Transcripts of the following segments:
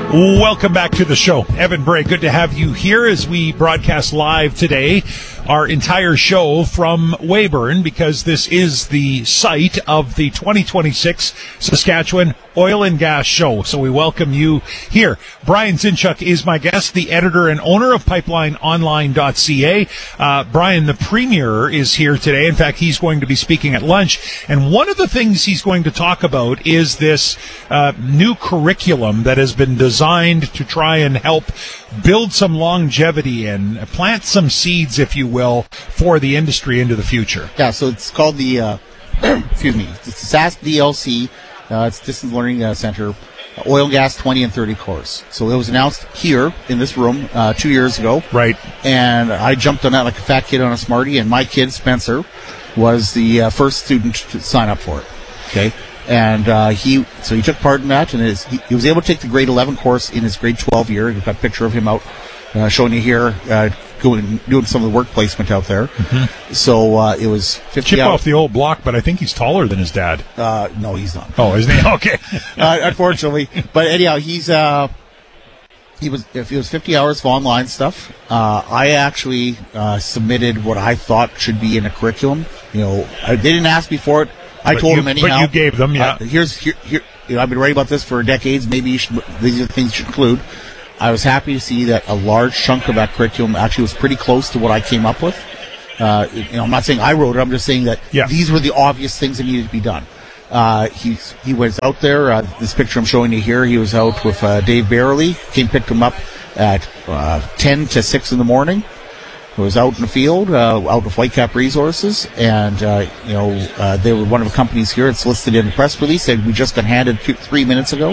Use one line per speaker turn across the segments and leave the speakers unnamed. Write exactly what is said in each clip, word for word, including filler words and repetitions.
Welcome back to the show. Evan Bray, good to have you here as we broadcast live today our entire show from Weyburn, because this is the site of the twenty twenty-six Saskatchewan Oil and Gas Show. So we welcome you here. Brian Zinchuk is my guest, the editor and owner of pipeline online dot c a. Uh, Brian, the premier, is here today. In fact, he's going to be speaking at lunch. And one of the things he's going to talk about is this uh, new curriculum that has been designed to try and help build some longevity and plant some seeds, if you will, for the industry into the future.
Yeah, so it's called the, uh, excuse me, it's the S A S D L C, uh, it's Distance Learning uh, Center, Oil and Gas twenty and thirty course. So it was announced here in this room uh, two years ago.
Right.
And I jumped on that like a fat kid on a Smartie, and my kid, Spencer, was the uh, first student to sign up for it. Okay. And uh, he, so he took part in that, and his, he, he was able to take the grade eleven course in his grade twelve year. You've got a picture of him out uh, showing you here, uh, going, doing some of the work placement out there. Mm-hmm. So uh, it was fifty
Chip
hours.
Off the old block, but I think he's taller than his dad.
Uh, no, he's not.
Oh, isn't he? Okay.
uh, unfortunately. But anyhow, he's, uh, he was, if it was fifty hours of online stuff, uh, I actually uh, submitted what I thought should be in a curriculum. You know, I, they didn't ask me for it. I
but
told
you,
them anyhow.
But you gave them, yeah.
Uh, here's here, here. You know, I've been writing about this for decades. Maybe you should, these are the things you should include. I was happy to see that a large chunk of that curriculum actually was pretty close to what I came up with. Uh, you know, I'm not saying I wrote it. I'm just saying that
yeah.
these were the obvious things that needed to be done. Uh, he he was out there. Uh, this picture I'm showing you here. He was out with uh, Dave Barreley. Came picked him up at uh, ten to six in the morning. Was out in the field, uh, out with Whitecap Resources, and uh, you know uh, they were one of the companies here. It's listed in the press release that we just got handed two, three minutes ago.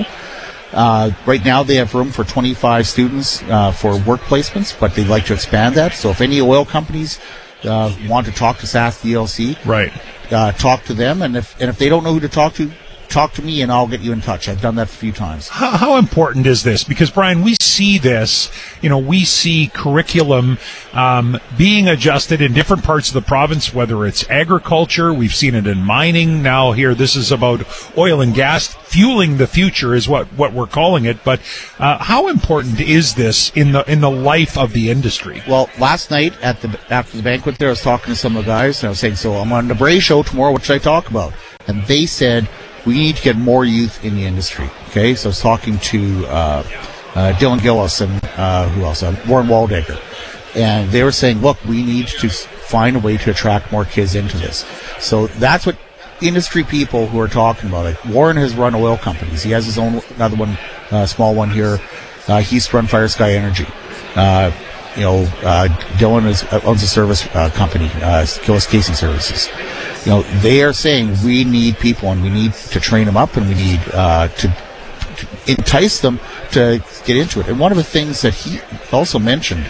Uh, right now, they have room for twenty-five students uh, for work placements, but they'd like to expand that. So, if any oil companies uh, want to talk to S A S D L C,
right,
uh, talk to them, and if and if they don't know who to talk to, talk to me and I'll get you in touch. I've done that a few times.
How, how important is this? Because, Brian, we see this, you know, we see curriculum um, being adjusted in different parts of the province, whether it's agriculture, we've seen it in mining. Now here, this is about oil and gas. Fueling the future is what, what we're calling it. But uh, how important is this in the in the life of the industry?
Well, last night at the after the banquet there, I was talking to some of the guys, and I was saying, so I'm on the Bray Show tomorrow, what should I talk about? And they said, we need to get more youth in the industry. Okay, so I was talking to uh, uh, Dylan Gillis and uh, who else? Uh, Warren Waldecker, and they were saying, "Look, we need to find a way to attract more kids into this." So that's what industry people who are talking about. Like Warren has run oil companies. He has his own another one, uh, small one here. Uh, he used to run Fire Sky Energy. Uh, you know, uh, Dylan is, uh, owns a service uh, company, uh, Gillis Casing Services. You know, they are saying we need people and we need to train them up and we need uh, to, to entice them to get into it. And one of the things that he also mentioned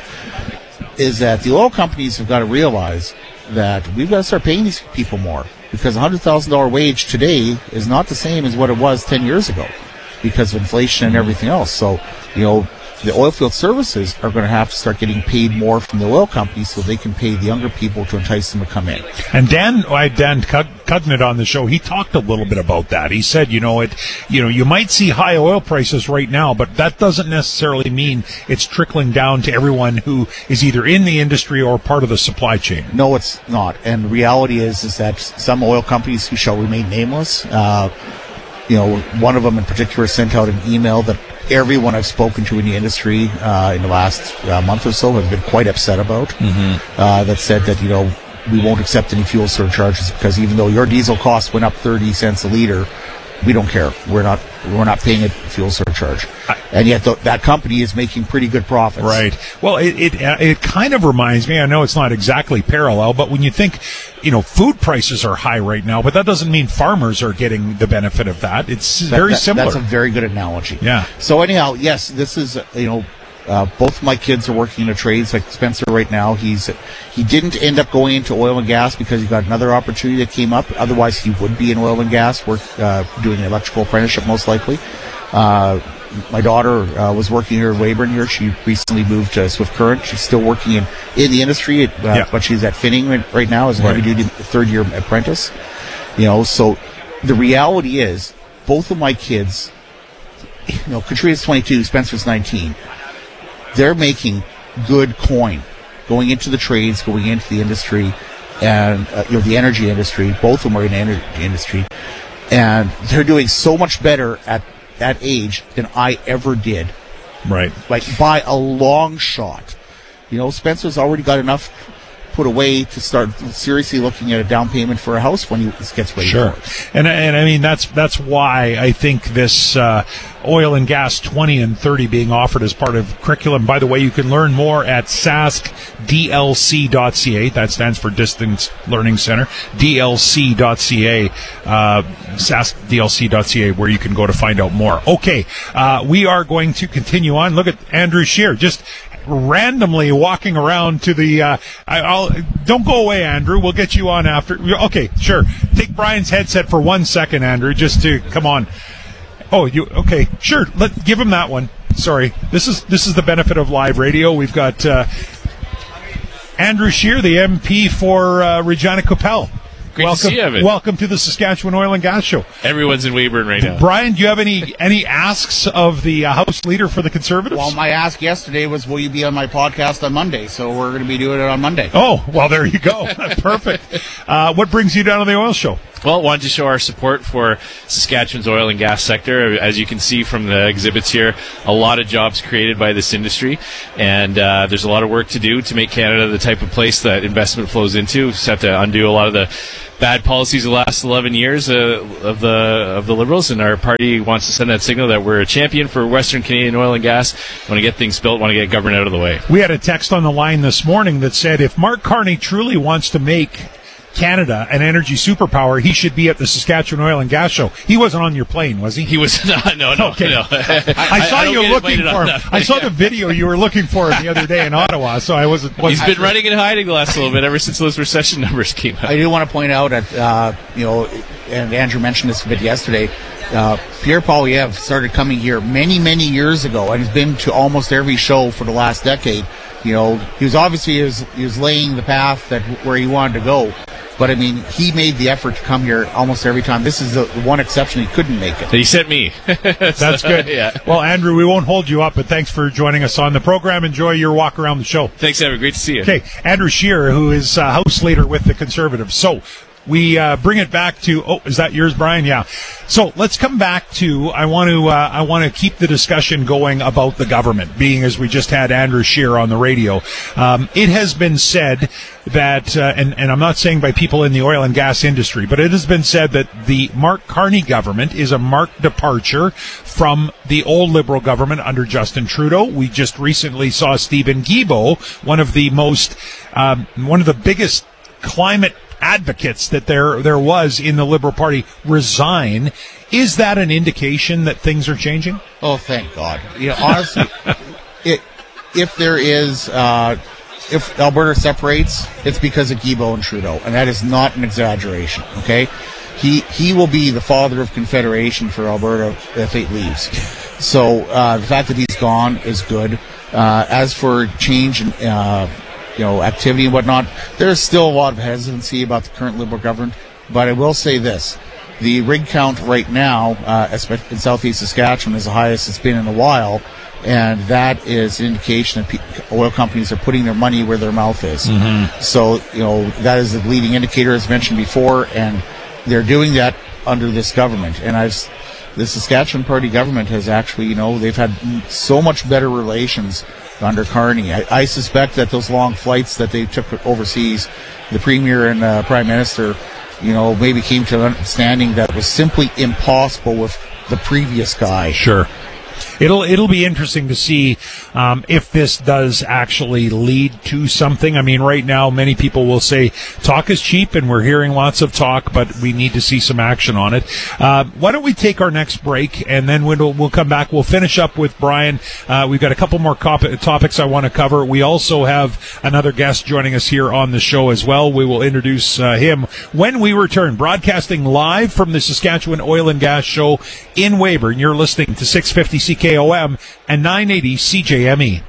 is that the oil companies have got to realize that we've got to start paying these people more, because a one hundred thousand dollars wage today is not the same as what it was ten years ago because of inflation and everything else. So, you know, the oilfield services are going to have to start getting paid more from the oil companies so they can pay the younger people to entice them to come in.
And Dan, I had Dan Cudnett on the show. He talked a little bit about that. He said, you know, it, you know, you might see high oil prices right now, but that doesn't necessarily mean it's trickling down to everyone who is either in the industry or part of the supply chain.
No, it's not. And the reality is, is that some oil companies who shall remain nameless, uh, you know, one of them in particular sent out an email that everyone I've spoken to in the industry uh, in the last uh, month or so have been quite upset about. Mm-hmm. Uh, that said that, you know, we won't accept any fuel surcharges because even though your diesel cost went up thirty cents a liter, we don't care. We're not we're not paying a fuel surcharge, and yet th- that company is making pretty good profits.
Right. Well, it, it it kind of reminds me. I know it's not exactly parallel, but when you think, you know, food prices are high right now, but that doesn't mean farmers are getting the benefit of that. It's
that,
very
that,
similar.
That's a very good analogy.
Yeah.
So anyhow, yes, this is you know. Uh, both of my kids are working in the trades. Like Spencer right now, he's he didn't end up going into oil and gas because he got another opportunity that came up. Otherwise, he would be in oil and gas, work uh, doing an electrical apprenticeship most likely. Uh, my daughter uh, was working here in Weyburn here. She recently moved to Swift Current. She's still working in, in the industry, uh,
yeah.
but she's at Finning right now as a
right.
heavy-duty third-year apprentice. You know, so the reality is both of my kids you know, Katria's twenty-two, Spencer's nineteen. They're making good coin going into the trades, going into the industry, and uh, you know, the energy industry. Both of them are in the energy industry, and they're doing so much better at that age than I ever did.
Right.
Like, by a long shot. You know, Spencer's already got enough put away to start seriously looking at a down payment for a house when he gets ready
sure.
for it.
And and I mean that's that's why I think this uh, oil and gas twenty and thirty being offered as part of curriculum. By the way, you can learn more at S A S C D L C dot C A. That stands for Distance Learning Center. D L C dot C A. Uh, S A S C D L C dot C A, where you can go to find out more. Okay, uh, we are going to continue on. Look at Andrew Scheer just randomly walking around to the uh I, I'll don't go away, Andrew. We'll get you on after. Okay, sure. Take Brian's headset for one second, Andrew, just to come on. Oh, you okay? Sure. Let give him that one. Sorry. This is this is the benefit of live radio. We've got uh Andrew Scheer, the M P for uh, Regina Qu'Appelle.
Great
welcome,
to see you, Evan.
Welcome to the Saskatchewan Oil and Gas Show.
Everyone's in Weyburn right now.
Brian, do you have any any asks of the uh, House Leader for the Conservatives?
Well, my ask yesterday was, will you be on my podcast on Monday? So we're going to be doing it on Monday.
Oh, well, there you go. Perfect. Uh, what brings you down to the oil show?
Well, wanted to show our support for Saskatchewan's oil and gas sector. As you can see from the exhibits here, a lot of jobs created by this industry, and uh, there's a lot of work to do to make Canada the type of place that investment flows into. We just have to undo a lot of the bad policies of the last eleven years uh, of the of the Liberals, and our party wants to send that signal that we're a champion for Western Canadian oil and gas. Want to get things built, want to get government out of the way.
We had a text on the line this morning that said if Mark Carney truly wants to make Canada an energy superpower, he should be at the Saskatchewan Oil and Gas Show. He wasn't on your plane, was he?
He was not. No, no,
okay.
no.
I saw
I, I
you looking for him. I saw the video you were looking for him the other day in Ottawa, so I wasn't. wasn't
He's been running and hiding the last little bit ever since those recession numbers came out.
I do want to point out that, uh, you know, and Andrew mentioned this a bit yesterday, uh, Pierre Poilievre started coming here many, many years ago and has been to almost every show for the last decade. You know, he was obviously he was, he was laying the path that where he wanted to go. But, I mean, he made the effort to come here almost every time. This is the one exception he couldn't make it.
He sent me.
That's good.
Yeah.
Well, Andrew, we won't hold you up, but thanks for joining us on the program. Enjoy your walk around the show.
Thanks, Evan. Great to see you.
Okay, Andrew Scheer, who is uh, House Leader with the Conservatives. So we uh, bring it back to, oh, is that yours, Brian? Yeah. So let's come back to, I want to uh, I want to keep the discussion going about the government, being as we just had Andrew Scheer on the radio. Um, it has been said that, uh, and, and I'm not saying by people in the oil and gas industry, but it has been said that the Mark Carney government is a marked departure from the old Liberal government under Justin Trudeau. We just recently saw Stephen Guilbeault, one of the most, um, one of the biggest climate advocates that there there was in the Liberal Party, resign. Is that an indication that things are changing?
Oh, thank God. You know, honestly, it, if there is, uh, if Alberta separates, it's because of Guilbeault and Trudeau, and that is not an exaggeration, okay? He he will be the father of Confederation for Alberta if it leaves. So uh, the fact that he's gone is good. Uh, as for change in uh, you know, activity and whatnot, there's still a lot of hesitancy about the current Liberal government. But I will say this. The rig count right now uh, in southeast Saskatchewan is the highest it's been in a while, and that is an indication that pe- oil companies are putting their money where their mouth is. Mm-hmm. So, you know, that is a leading indicator, as mentioned before, and they're doing that under this government. And I've, the Saskatchewan Party government has actually, you know, they've had so much better relations under Carney. I, I suspect that those long flights that they took overseas, the Premier and uh, Prime Minister, you know, maybe came to an understanding that was simply impossible with the previous guy.
Sure. It'll it'll be interesting to see um, if this does actually lead to something. I mean, right now, many people will say talk is cheap, and we're hearing lots of talk, but we need to see some action on it. Uh, why don't we take our next break, and then we'll, we'll come back. We'll finish up with Brian. Uh, we've got a couple more cop- topics I want to cover. We also have another guest joining us here on the show as well. We will introduce uh, him when we return, broadcasting live from the Saskatchewan Oil and Gas Show in Weyburn. You're listening to six fifty C K O M and nine eighty C J M E.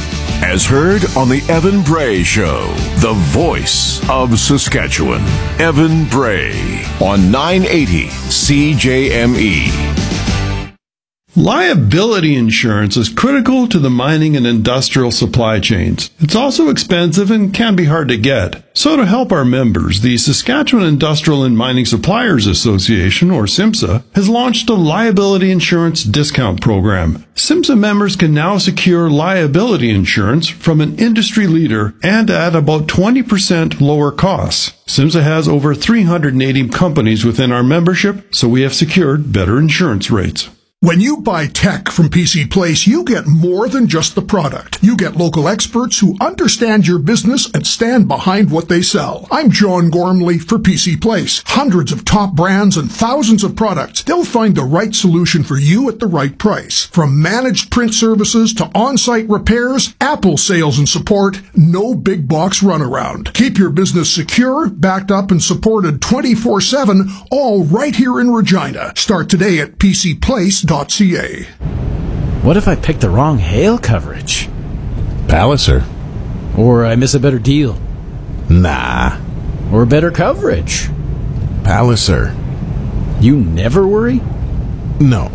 As heard on the Evan Bray Show, the voice of Saskatchewan. Evan Bray on nine eighty C J M E.
Liability insurance is critical to the mining and industrial supply chains. It's also expensive and can be hard to get. So to help our members, the Saskatchewan Industrial and Mining Suppliers Association, or SIMSA, has launched a liability insurance discount program. SIMSA members can now secure liability insurance from an industry leader and at about twenty percent lower costs. SIMSA has over three hundred eighty companies within our membership, so we have secured better insurance rates.
When you buy tech from P C Place, you get more than just the product. You get local experts who understand your business and stand behind what they sell. I'm John Gormley for P C Place. Hundreds of top brands and thousands of products. They'll find the right solution for you at the right price. From managed print services to on-site repairs, Apple sales and support, no big box runaround. Keep your business secure, backed up and supported twenty-four seven, all right here in Regina. Start today at P C place dot c a.
What if I pick the wrong hail coverage?
Palliser.
Or I miss a better deal?
Nah.
Or better coverage?
Palliser.
You never worry?
No.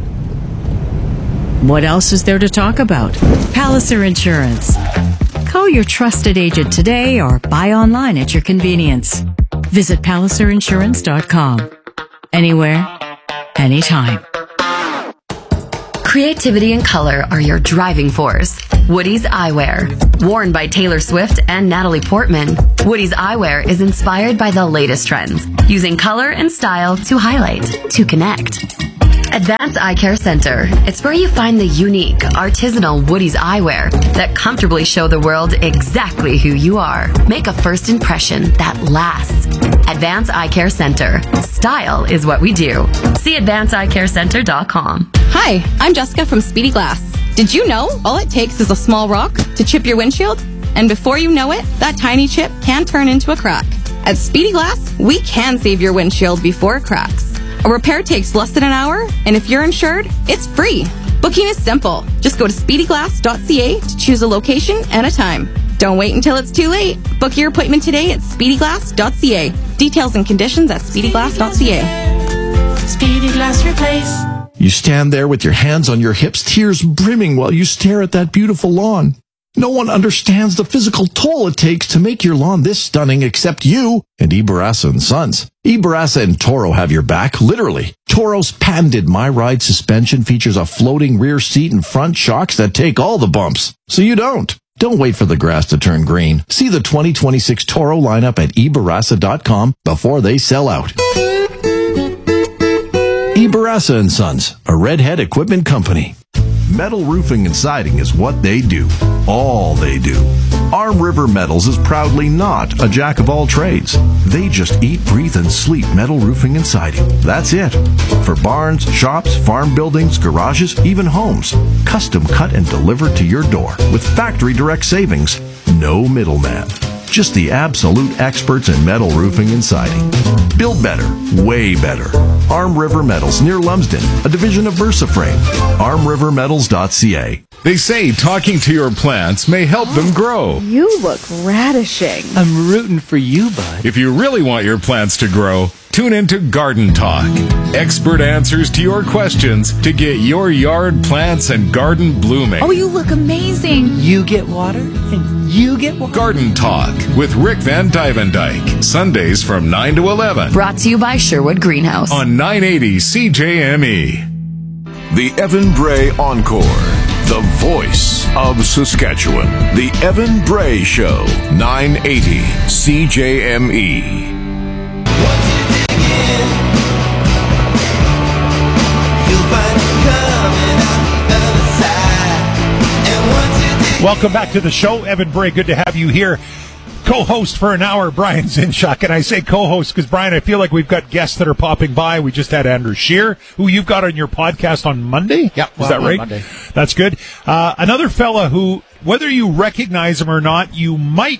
What else is there to talk about? Palliser Insurance. Call your trusted agent today or buy online at your convenience. Visit palliser insurance dot com. Anywhere, anytime.
Creativity and color are your driving force. Woody's Eyewear. Worn by Taylor Swift and Natalie Portman, Woody's Eyewear is inspired by the latest trends, using color and style to highlight, to connect. Advanced Eye Care Center. It's where you find the unique, artisanal Woody's eyewear that comfortably show the world exactly who you are. Make a first impression that lasts. Advanced Eye Care Center. Style is what we do. See advanced eye care center dot com.
Hi, I'm Jessica from Speedy Glass. Did you know all it takes is a small rock to chip your windshield? And before you know it, that tiny chip can turn into a crack. At Speedy Glass, we can save your windshield before it cracks. A repair takes less than an hour, and if you're insured, it's free. Booking is simple. Just go to speedy glass dot c a to choose a location and a time. Don't wait until it's too late. Book your appointment today at speedy glass dot c a. Details and conditions at speedy glass dot c a.
Speedy Glass Replace.
You stand there with your hands on your hips, tears brimming while you stare at that beautiful lawn. No one understands the physical toll it takes to make your lawn this stunning except you and E. Barassa and Sons. E. Barassa and Toro have your back, literally. Toro's patented My Ride suspension features a floating rear seat and front shocks that take all the bumps, so you don't. Don't wait for the grass to turn green. See the twenty twenty-six Toro lineup at e barassa dot com before they sell out. E. Barassa and Sons, a Redhead equipment company. Metal roofing and siding is what they do. All they do. Arm River Metals is proudly not a jack of all trades. They just eat, breathe, and sleep metal roofing and siding. That's it. For barns, shops, farm buildings, garages, even homes. Custom cut and delivered to your door with factory direct savings. No middleman. Just the absolute experts in metal roofing and siding. Build better, way better. Arm River Metals near Lumsden, a division of VersaFrame. arm river metals dot c a.
They say talking to your plants may help them grow.
You look radishing.
I'm rooting for you, bud.
If you really want your plants to grow, tune into Garden Talk. Expert answers to your questions to get your yard plants and garden blooming.
Oh, you look amazing.
You get water and you get water.
Garden Talk with Rick Van Dyke. Sundays from nine to eleven.
Brought to you by Sherwood Greenhouse.
On nine eighty C J M E.
The Evan Bray Encore. The voice of Saskatchewan. The Evan Bray Show. nine eighty C J M E.
Welcome back to the show. Evan Bray, good to have you here. Co-host for an hour, Brian Zinchuk. And I say co-host because, Brian, I feel like we've got guests that are popping by. We just had Andrew Scheer, who you've got on your podcast on Monday.
Yeah.
Is that right?
Monday.
That's good. Uh, another fella who, whether you recognize him or not, you might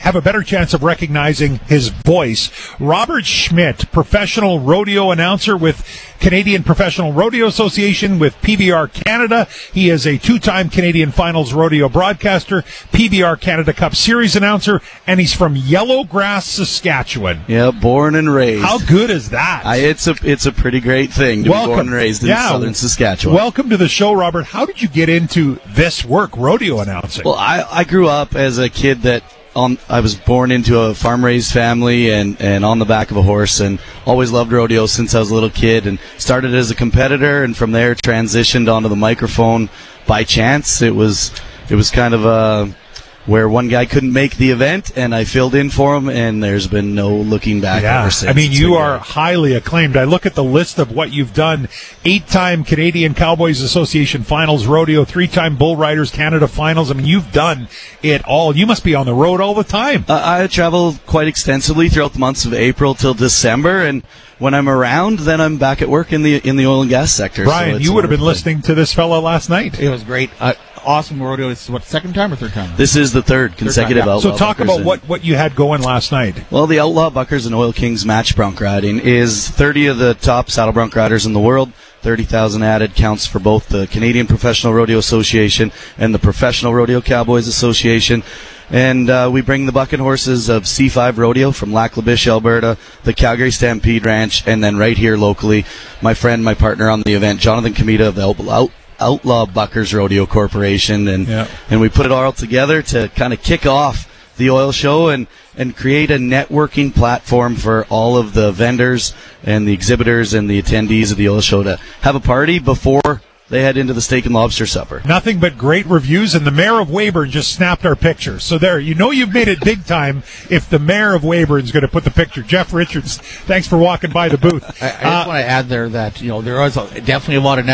have a better chance of recognizing his voice. Robert Schmidt, professional rodeo announcer with Canadian Professional Rodeo Association, with P B R Canada. He is a two-time Canadian Finals rodeo broadcaster, P B R Canada Cup Series announcer, and he's from Yellowgrass, Saskatchewan.
Yeah, born and raised.
How good is that?
I, it's a it's a pretty great thing to Welcome. be born and raised in yeah. southern Saskatchewan.
Welcome to the show, Robert. How did you get into this work, rodeo announcing?
Well, I, I grew up as a kid that on I was born into a farm-raised family and, and on the back of a horse, and always loved rodeo since I was a little kid, and started as a competitor, and from there transitioned onto the microphone by chance. It was it was kind of a where one guy couldn't make the event, and I filled in for him, and there's been no looking back
yeah.
ever since.
I mean,
it's
you are great. highly acclaimed. I look at the list of what you've done. Eight-time Canadian Cowboys Association Finals Rodeo, three-time Bull Riders Canada Finals. I mean, you've done it all. You must be on the road all the time.
Uh, I travel quite extensively throughout the months of April till December, and when I'm around, then I'm back at work in the in the oil and gas sector.
Brian,
so
you would have been thing. listening to this fella last night.
It was great. Uh, awesome rodeo. It's what, second time or third time?
This is the third consecutive
third time,
Outlaw
So talk
Buckers
about
and,
what, what you had going last night.
Well, the Outlaw Buckers and Oil Kings match bronc riding is thirty of the top saddle bronc riders in the world. thirty thousand added counts for both the Canadian Professional Rodeo Association and the Professional Rodeo Cowboys Association. And uh, we bring the bucking horses of C five Rodeo from Lac La Biche, Alberta, the Calgary Stampede Ranch, and then right here locally, my friend, my partner on the event, Jonathan Comita of the Out- Outlaw Buckers Rodeo Corporation. And,
yeah.
and we put it all together to kind of kick off the oil show and, and create a networking platform for all of the vendors and the exhibitors and the attendees of the oil show to have a party before they head into the steak and lobster supper.
Nothing but great reviews, and the mayor of Weyburn just snapped our picture. So there, you know you've made it big time if the mayor of Weyburn's going to put the picture. Jeff Richards, thanks for walking by the booth.
I, I just uh, want to add there that, you know, there was a, definitely a lot of